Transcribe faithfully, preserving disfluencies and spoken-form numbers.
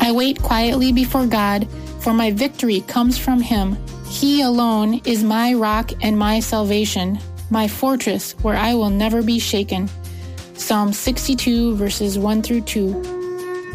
I wait quietly before God, for my victory comes from Him. He alone is my rock and my salvation, my fortress where I will never be shaken. Psalm sixty-two, verses one through two.